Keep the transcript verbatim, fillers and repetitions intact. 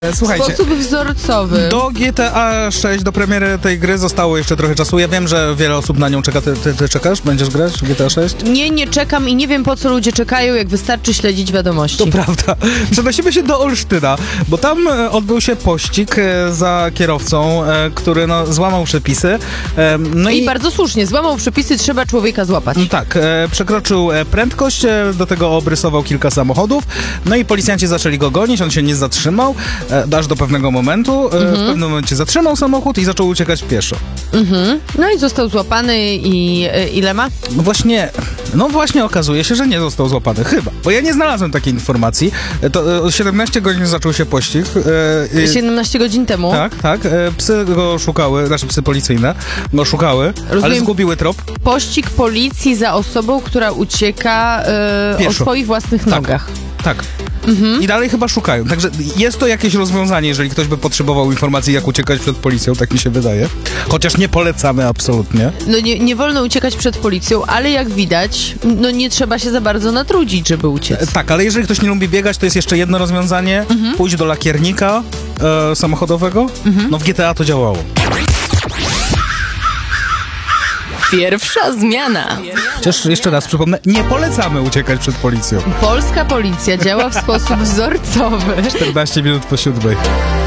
Słuchajcie, sposób wzorcowy. do G T A sześć, do premiery tej gry zostało jeszcze trochę czasu. Ja wiem, że wiele osób na nią czeka. Ty, ty, ty czekasz? Będziesz grać w G T A sześć? Nie, nie czekam i nie wiem, po co ludzie czekają, jak wystarczy śledzić wiadomości. To prawda. Przenosimy się do Olsztyna, bo tam e, odbył się pościg e, za kierowcą, e, który no, złamał przepisy. E, no I, i, bardzo słusznie, złamał przepisy, trzeba człowieka złapać. Tak, e, przekroczył e, prędkość, e, do tego obrysował kilka samochodów, no i policjanci zaczęli go gonić, on się nie zatrzymał, e, aż do pewnego momentu. E, Mhm. W pewnym momencie zatrzymał samochód i zaczął uciekać pieszo. Mhm. No i został złapany i e, ile ma? No właśnie, no właśnie okazuje się, że nie został złapany, chyba, bo ja nie znalazłem takiej informacji. E, To e, siedemnaście godzin zaczął się pościg. E, e, siedemnaście godzin temu. Tak, tak. E, psy go szukały, znaczy psy policyjne go szukały, ale Rozumiem. zgubiły trop. Pościg policji za osobą, która ucieka e, o Pieszo. swoich własnych Tak. nogach. Tak. Mhm. I dalej chyba szukają. Także jest to jakieś rozwiązanie, jeżeli ktoś by potrzebował informacji, jak uciekać przed policją, tak mi się wydaje. Chociaż nie polecamy absolutnie. No nie, nie wolno uciekać przed policją, ale jak widać, no nie trzeba się za bardzo natrudzić, żeby uciec. E, tak, ale jeżeli ktoś nie lubi biegać, to jest jeszcze jedno rozwiązanie. Mhm. Pójść do lakiernika e, samochodowego. Mhm. No w G T A to działało. Pierwsza zmiana. Chociaż jeszcze raz przypomnę, nie polecamy uciekać przed policją. Polska policja działa w sposób wzorcowy. czternaście minut po siódmej.